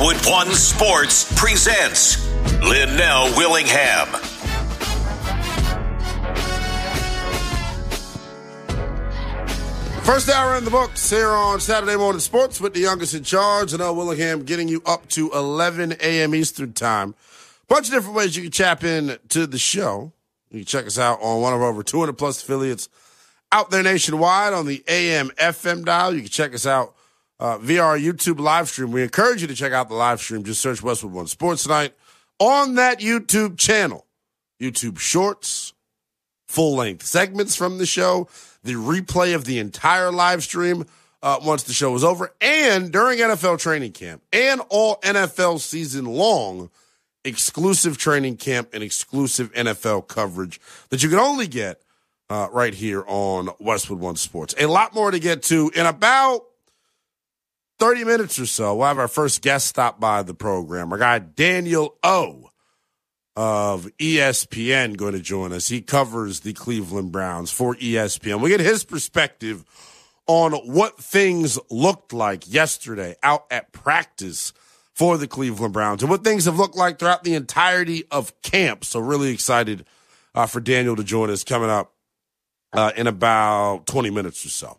Westwood One Sports presents Linnell Willingham. First hour in the books here on Saturday Morning Sports with the youngest in charge, Linnell Willingham, getting you up to 11 a.m. Eastern Time. Bunch of different ways you can chap in to the show. You can check us out on one of our over 200 plus affiliates out there nationwide on the AM FM dial. You can check us out via our YouTube live stream. We encourage you to check out the live stream. Just search Westwood One Sports Tonight on that YouTube channel. YouTube Shorts, full-length segments from the show, the replay of the entire live stream once the show is over, and during NFL training camp and all NFL season long, exclusive training camp and exclusive NFL coverage that you can only get right here on Westwood One Sports. A lot more to get to in about 30 minutes or so. We'll have our first guest stop by the program. Our guy Daniel O of ESPN going to join us. He covers the Cleveland Browns for ESPN. We get his perspective on what things looked like yesterday out at practice for the Cleveland Browns and what things have looked like throughout the entirety of camp. So really excited for Daniel to join us coming up in about 20 minutes or so.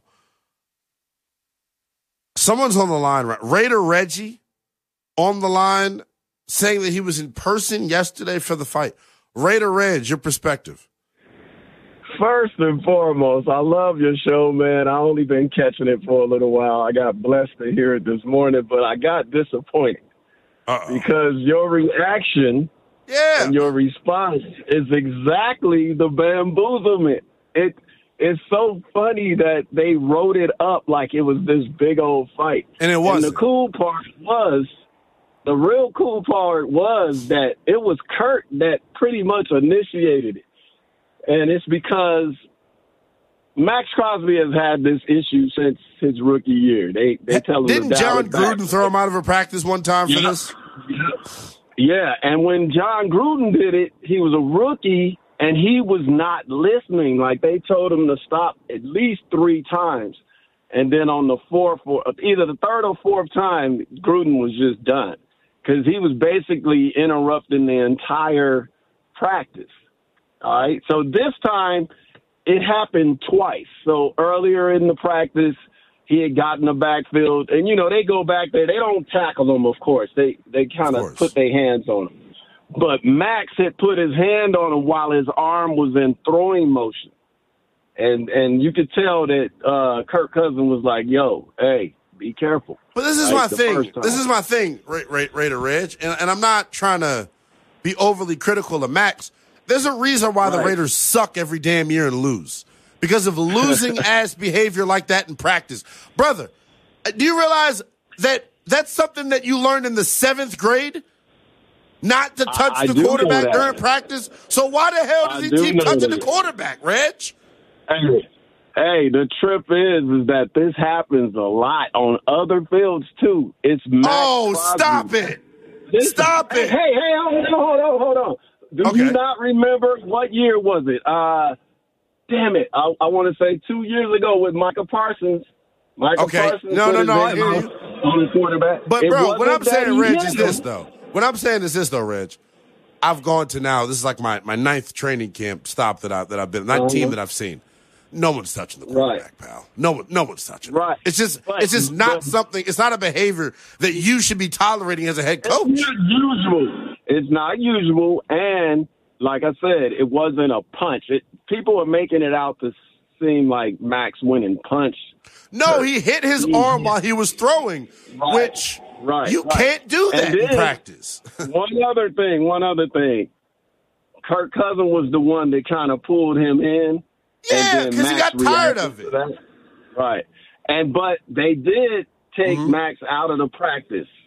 Someone's on the line, right? Raider Reggie on the line saying that he was in person yesterday for the fight. Raider Reg, your perspective. First and foremost, I love your show, man. I only been catching it for a little while. I got blessed to hear it this morning, but I got disappointed because your reaction and your response is exactly the bamboozlement. It's so funny that they wrote it up like it was this big old fight. And it wasn't. And the real cool part was that it was Kurt that pretty much initiated it. And it's because Max Crosby has had this issue since his rookie year. They tell him Didn't John Gruden throw him out of a practice one time for this? Yeah, and when John Gruden did it, he was a rookie, and he was not listening. Like, they told him to stop at least 3 times. And then on the either the third or fourth time, Gruden was just done because he was basically interrupting the entire practice. All right. So this time it happened twice. So earlier in the practice, he had gotten the backfield, and they go back there. They don't tackle him, of course. They kind of put their hands on him. But Max had put his hand on him while his arm was in throwing motion. And you could tell that Kirk Cousins was like, yo, hey, be careful. But this is my thing. This is my thing, Raider Reg. And I'm not trying to be overly critical of Max. There's a reason why the Raiders suck every damn year and lose. Because of losing-ass behavior like that in practice. Brother, do you realize that that's something that you learned in the 7th grade? Not to touch the quarterback during practice? So why the hell does he keep touching the quarterback, Reg? Hey, the trip is that this happens a lot on other fields, too. It's Max Crosby. Stop it. Stop it. Hey, hold on. Do you not remember what year was it? Damn it. I want to say 2 years ago with Micah Parsons. Parsons. No, I hear you. On the quarterback. But, bro, what I'm saying, Reg, is this, though. What I'm saying is this, though, Reg. I've gone to now, this is like my 9th training camp stop that I've been, 9th team that I've seen. No one's touching the quarterback, pal. No one's touching it. It's just not something, it's not a behavior that you should be tolerating as a head coach. It's not usual. And like I said, it wasn't a punch. People are making it out to seem like Max went and punched. No, he hit his arm while he was throwing, which you can't do that in practice. One other thing. Kirk Cousins was the one that kind of pulled him in. Yeah, because he got tired of it. Right. But they did take Max out of the practice.